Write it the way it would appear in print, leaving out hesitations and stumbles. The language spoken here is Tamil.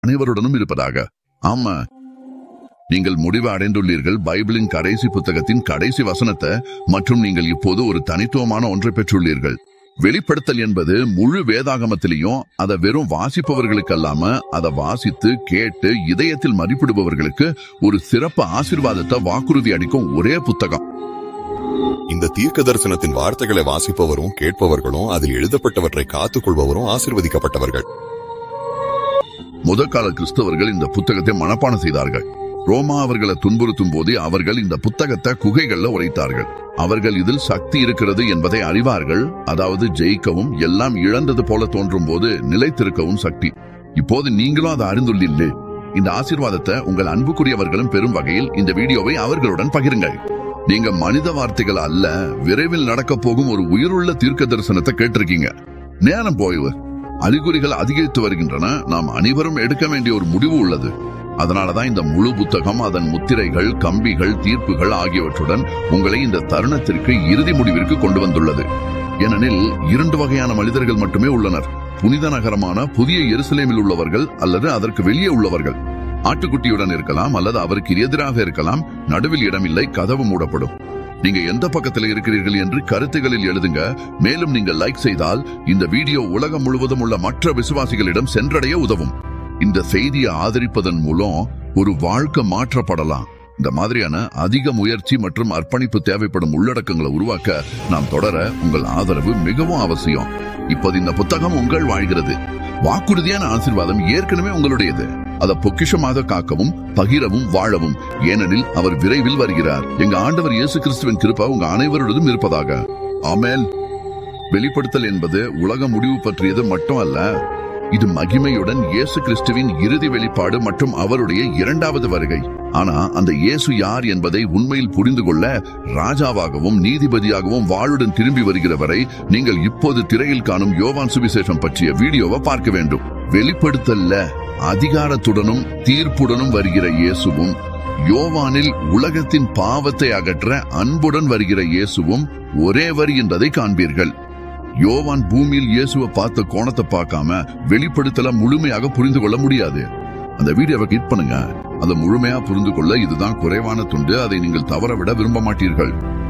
அனைவருடனும் இருப்பதாக. ஆமா, நீங்கள் முடிவு அடைந்துள்ளீர்கள். பைபிளின் கடைசி புத்தகத்தின் கடைசி வசனத்தை மற்றும் நீங்கள் இப்போது ஒரு தனித்துவமான ஒன்றை பெற்றுள்ளீர்கள். வெளிப்படுத்தல் என்பது முழு வேதாகமத்திலையும் அதை வெறும் வாசிப்பவர்களுக்கு அல்லாம அதை வாசித்து கேட்டு இதயத்தில் மதிப்பிடுபவர்களுக்கு ஒரு சிறப்பு ஆசீர்வாதத்தை வாக்குறுதி அளிக்கும் ஒரே புத்தகம். இந்த தீர்க்க தரிசனத்தின் வார்த்தைகளை வாசிப்பவரும் கேட்பவர்களும் அதில் எழுதப்பட்டவற்றை காத்துக்கொள்பவரும் ஆசீர்வதிக்கப்பட்டவர்கள். முதற்கால கிறிஸ்தவர்கள் இந்த புத்தகத்தை மனப்பாடம் செய்தார்கள். ரோமா அவர்களை துன்புறுத்தும் போது அவர்கள் இந்த புத்தகத்தை குகைகள்ல உரைத்தார்கள். அவர்கள் இதில் சக்தி இருக்கிறது என்பதை அறிவார்கள். அதாவது ஜெயிக்கவும் எல்லாம் இழந்தது போல தோன்றும் போது நிலைத்திருக்கவும் சக்தி. இப்போது நீங்களும் அதை அறிந்துள்ளீர்கள். இந்த ஆசீர்வாதத்தை உங்கள் அன்புக்குரியவர்களும் பெறும் வகையில் இந்த வீடியோவை அவர்களுடன் பகிருங்கள். நீங்க மனித வார்த்தைகள் அல்ல, விரைவில் நடக்க போகும் ஒரு உயிருள்ள தீர்க்க தரிசனத்தை கேட்டிருக்கீங்க. நேரம் போய்வு அறிகுறிகள் அதிகரித்து வருகின்றன. நாம் அனைவரும் எடுக்க வேண்டிய ஒரு முடிவு உள்ளது. அதனாலதான் இந்த முழு புத்தகம் அதன் முத்திரைகள், கம்பிகள், தீர்ப்புகள் ஆகியவற்றுடன் உங்களை இந்த தருணத்திற்கு இறுதி முடிவிற்கு கொண்டு வந்துள்ளது. ஏனெனில் 2 வகையான மனிதர்கள் மட்டுமே உள்ளனர். புனித நகரமான புதிய எருசலேமில் உள்ளவர்கள் அல்லது அதற்கு வெளியே உள்ளவர்கள். ஆட்டுக்குட்டியுடன் இருக்கலாம் அல்லது அவருக்கு எதிராக இருக்கலாம். நடுவில் இடமில்லை, கதவு மூடப்படும். நீங்க எந்த பக்கத்தில் இருக்கிறீர்கள் என்று கருத்துகளில் எழுதுங்க. மேலும் நீங்கள் லைக் செய்தால் இந்த வீடியோ உலகம் முழுவதும் உள்ள மற்ற விசுவாசிகளிடம் சென்றடைய உதவும். இந்த செய்தியை ஆதரிப்பதன் மூலம் ஒரு வாழ்க்கை மாற்றப்படலாம். இந்த மாதிரியான அதிக முயற்சி மற்றும் அர்ப்பணிப்பு தேவைப்படும் உள்ளடக்கங்களை உருவாக்க நாம் தொடர உங்கள் ஆதரவு மிகவும் அவசியம். இப்போது இந்த புத்தகம் உங்கள் வாழ்கிறது. வாக்குறுதியான ஆசீர்வாதம் ஏற்கனவே உங்களுடையது. அதை பொக்கிஷமாக காக்கவும் பகிரவும் வாழவும். ஏனெனில் அவர் விரைவில் வருகிறார். எங்க ஆண்டவர் இயேசு கிறிஸ்துவின் கிருபை உங்க அனைவருடனும் இருப்பதாக. ஆமென். வெளிப்படுத்தல் என்பது உலக முடிவு பற்றியது மட்டும் அல்ல. இது மகிமையுடன் இயேசு கிறிஸ்துவின் இறுதி வெளிப்பாடு மற்றும் அவருடைய 2வது வருகை. ஆனா அந்த இயேசு யார் என்பதை உண்மையில் புரிந்து கொள்ள ராஜாவாகவும் நீதிபதியாகவும் வாளுடன் திரும்பி வருகிற வரை நீங்கள் இப்போது திரையில் காணும் யோவான் சுவிசேஷம் பற்றிய வீடியோவை பார்க்க வேண்டும். வெளிப்படுத்தல்ல அதிகாரத்துடனும் தீர்ப்புடனும் வருகிற இயேசுவும், யோவானில் உலகத்தின் பாவத்தை அகற்ற அன்புடன் வருகிற இயேசுவும் ஒரேவர் என்பதை காண்பீர்கள். யோவான் பூமியில் இயேசுவை பார்த்த கோணத்தை பார்க்காம வெளிப்படுத்தல முழுமையாக புரிந்து கொள்ள முடியாது. அந்த வீடியோவை கிளிக் பண்ணுங்க. அதை முழுமையா புரிந்து கொள்ள இதுதான் குறைவான துண்டு. அதை நீங்கள் தவற விட விரும்ப மாட்டீர்கள்.